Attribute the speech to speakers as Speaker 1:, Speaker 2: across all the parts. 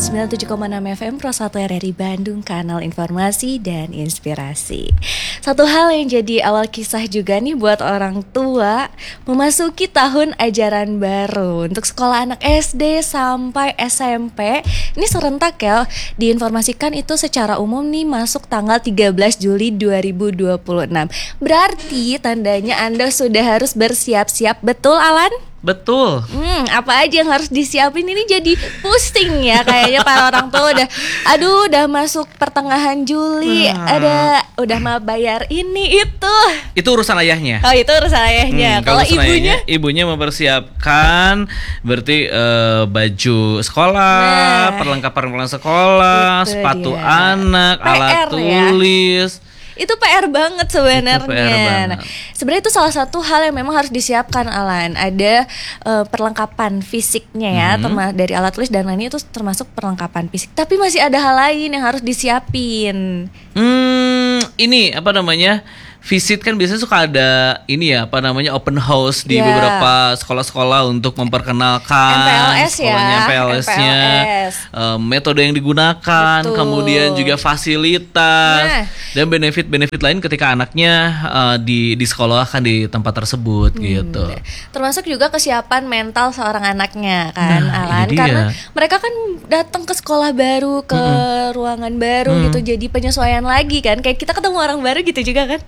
Speaker 1: 97,6 FM Pro 1 RRI Bandung, kanal informasi dan inspirasi. Satu hal yang jadi awal kisah juga nih buat orang tua, memasuki tahun ajaran baru untuk sekolah anak SD sampai SMP. Ini serentak ya, diinformasikan itu secara umum nih masuk tanggal 13 Juli 2026. Berarti tandanya Anda sudah harus bersiap-siap, betul Alan?
Speaker 2: Betul.
Speaker 1: Apa aja yang harus disiapin, ini jadi pusing ya kayaknya para orang tua udah masuk pertengahan Juli, udah mau bayar ini itu.
Speaker 2: Itu urusan ayahnya.
Speaker 1: Oh, itu urusan ayahnya. Kalau
Speaker 2: ibunya mempersiapkan berarti baju sekolah, perlengkapan sekolah,
Speaker 1: itu
Speaker 2: sepatu
Speaker 1: dia.
Speaker 2: anak,
Speaker 1: PR
Speaker 2: alat tulis.
Speaker 1: Ya? Itu PR banget sebenarnya.
Speaker 2: Nah,
Speaker 1: sebenarnya itu salah satu hal yang memang harus disiapkan, Alan. Ada perlengkapan fisiknya ya, dari alat tulis dan lainnya, itu termasuk perlengkapan fisik. Tapi masih ada hal lain yang harus disiapin.
Speaker 2: Ini apa namanya? Visit kan biasanya suka ada ini ya, apa namanya, open house di beberapa sekolah-sekolah untuk memperkenalkan sekolahnya, MPLS-nya, metode yang digunakan, kemudian juga fasilitas dan benefit-benefit lain ketika anaknya disekolahkan di tempat tersebut gitu.
Speaker 1: Termasuk juga kesiapan mental seorang anaknya kan, Alan, karena mereka kan datang ke sekolah baru, ke ruangan baru gitu, jadi penyesuaian lagi kan, kayak kita ketemu orang baru gitu juga kan.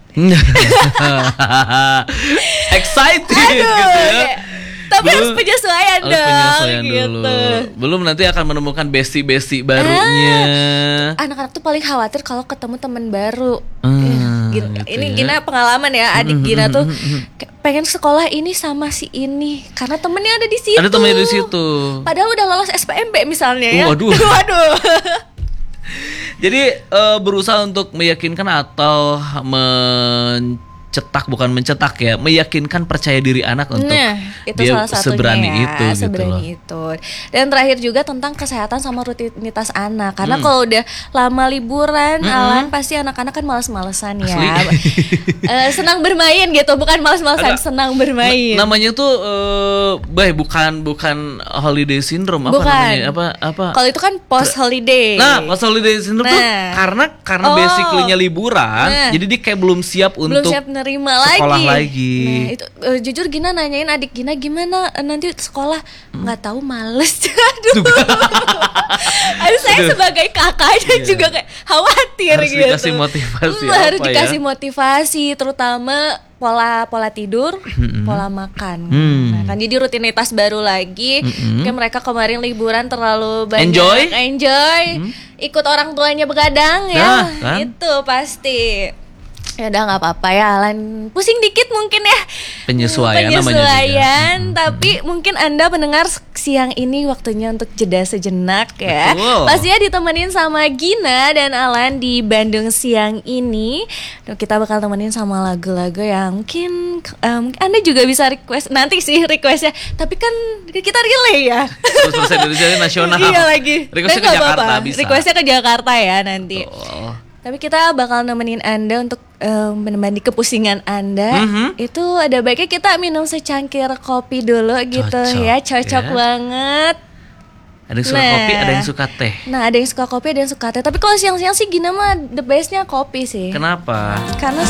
Speaker 2: Excited gitu ya.
Speaker 1: Tapi harus penyesuaian dong gitu.
Speaker 2: Belum nanti akan menemukan bestie barunya.
Speaker 1: Anak-anak tuh paling khawatir kalau ketemu teman baru. Ini
Speaker 2: ya.
Speaker 1: Gina pengalaman ya, adik Gina tuh pengen sekolah ini sama si ini karena temennya ada di situ.
Speaker 2: Ada temennya di situ.
Speaker 1: Padahal udah lolos SPMB misalnya ya.
Speaker 2: Waduh.
Speaker 1: Waduh.
Speaker 2: Jadi berusaha untuk meyakinkan atau meyakinkan percaya diri anak untuk
Speaker 1: itu
Speaker 2: dia
Speaker 1: salah satunya,
Speaker 2: seberani itu
Speaker 1: seberani gitu. Dan terakhir juga tentang kesehatan sama rutinitas anak, karena kalau udah lama liburan, Alan, pasti anak-anak kan malas-malesan ya. Senang bermain gitu, bukan malas-malesan, senang bermain.
Speaker 2: Namanya tuh bukan holiday syndrome, apa?
Speaker 1: Kalau itu kan post holiday.
Speaker 2: Nah, post holiday syndrome tuh karena basically-nya liburan, jadi dia kayak belum siap untuk
Speaker 1: nerima
Speaker 2: sekolah
Speaker 1: Nah,
Speaker 2: lagi.
Speaker 1: itu jujur Gina nanyain adik Gina gimana nanti sekolah, nggak tahu, males. Aduh, saya sebagai kakaknya juga kayak khawatir
Speaker 2: harus
Speaker 1: gitu.
Speaker 2: Dikasih motivasi
Speaker 1: harus dikasih motivasi, terutama pola tidur, pola makan. Nah, kan jadi rutinitas baru lagi. Kayak mereka kemarin liburan terlalu banyak enjoy. Ikut orang tuanya begadang ya. Kan? Itu pasti. Ya udah, nggak apa-apa ya Alan, pusing dikit mungkin ya, penyesuaian, tapi mungkin Anda pendengar siang ini waktunya untuk jeda sejenak ya. Pastinya ditemenin sama Gina dan Alan di Bandung siang ini. Kita bakal temenin sama lagu-lagu yang mungkin Anda juga bisa request nanti sih requestnya, tapi kan kita relay ya.
Speaker 2: 100% Indonesia nasional.
Speaker 1: Iya lagi.
Speaker 2: Requestnya ke Jakarta bisa.
Speaker 1: Requestnya ke Jakarta ya nanti. Tapi kita bakal nemenin Anda untuk menemani kepusingan Anda. Itu ada baiknya kita minum secangkir kopi dulu gitu. Cocok banget.
Speaker 2: Ada yang suka kopi, ada yang suka teh.
Speaker 1: Nah, ada yang suka kopi, ada yang suka teh. Tapi kalau siang-siang sih Gina mah the bestnya kopi sih.
Speaker 2: Kenapa?
Speaker 1: Karena